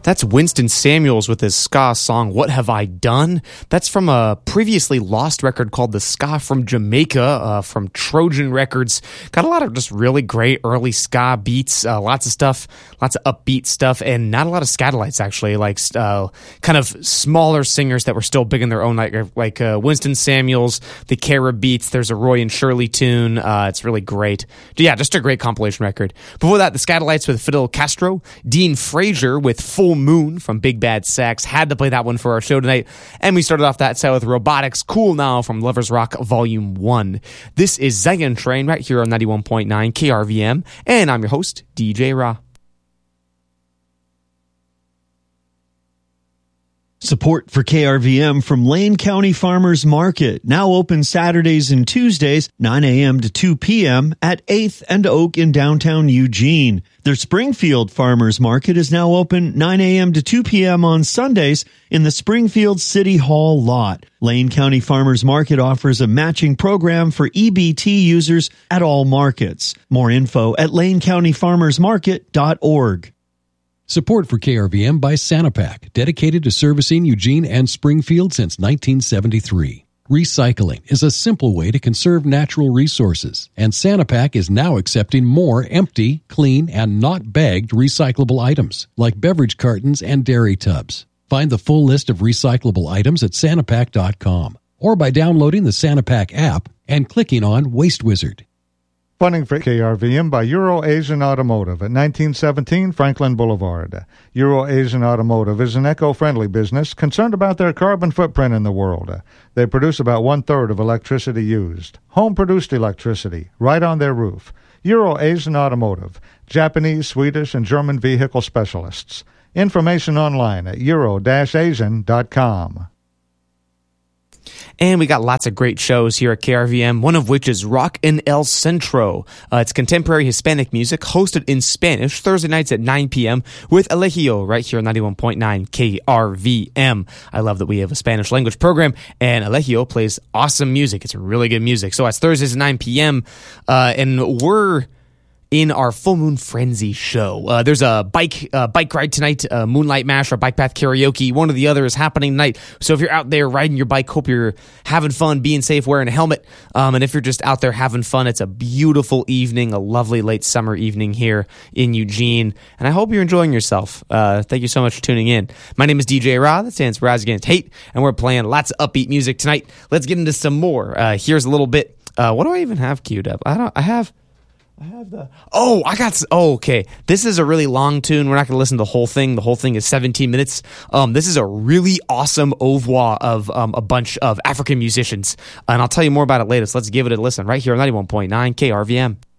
That's Winston Samuels with his ska song, What Have I Done? That's from a previously lost record called The Ska from Jamaica, from Trojan Records. Got a lot of just really great early ska beats, lots of stuff, lots of upbeat stuff, and not a lot of scatolites, actually, like kind of smaller singers that were still big in their own right, like Winston Samuels, the Carib Beats. There's a Roy and Shirley tune. It's really great. Yeah, just a great compilation record. Before that, the Scatolites with Fidel Castro, Dean Frazier with Full Moon from Big Bad Sax. Had to play that one for our show tonight. And we started off that set with Robotics, Cool Now from Lovers Rock Volume 1. This is Zion Train right here on 91.9 KRVM. And I'm your host, DJ Ra. Support for KRVM from Lane County Farmers Market, now open Saturdays and Tuesdays, 9 a.m. to 2 p.m. at 8th and Oak in downtown Eugene. Their Springfield Farmers Market is now open 9 a.m. to 2 p.m. on Sundays in the Springfield City Hall lot. Lane County Farmers Market offers a matching program for EBT users at all markets. More info at lanecountyfarmersmarket.org. Support for KRVM by Sanapak, dedicated to servicing Eugene and Springfield since 1973. Recycling is a simple way to conserve natural resources, and Sanapak is now accepting more empty, clean, and not bagged recyclable items, like beverage cartons and dairy tubs. Find the full list of recyclable items at Sanapak.com or by downloading the Sanapak app and clicking on Waste Wizard. Funding for KRVM by Euro-Asian Automotive at 1917 Franklin Boulevard. Euro-Asian Automotive is an eco-friendly business concerned about their carbon footprint in the world. They produce about one-third of electricity used. Home-produced electricity, right on their roof. Euro-Asian Automotive, Japanese, Swedish, and German vehicle specialists. Information online at euro-asian.com. And we got lots of great shows here at KRVM, one of which is Rock in El Centro. It's contemporary Hispanic music hosted in Spanish Thursday nights at 9 p.m. with Elegio right here on 91.9 KRVM. I love that we have a Spanish language program, and Elegio plays awesome music. It's really good music. So it's Thursdays at 9 p.m., and we're in our Full Moon Frenzy show. There's a bike ride tonight, Moonlight Mash or Bike Path Karaoke. One or the other is happening tonight. So if you're out there riding your bike, hope you're having fun, being safe, wearing a helmet. And if you're just out there having fun, it's a beautiful evening, a lovely late summer evening here in Eugene. And I hope you're enjoying yourself. Thank you so much for tuning in. My name is DJ Ra. That stands for Rise Against Hate. And we're playing lots of upbeat music tonight. Let's get into some more. Here's a little bit. What do I even have queued up? Okay. This is a really long tune. We're not going to listen to the whole thing. The whole thing is 17 minutes. This is a really awesome oeuvre of a bunch of African musicians. And I'll tell you more about it later. So let's give it a listen right here on 91.9 KRVM.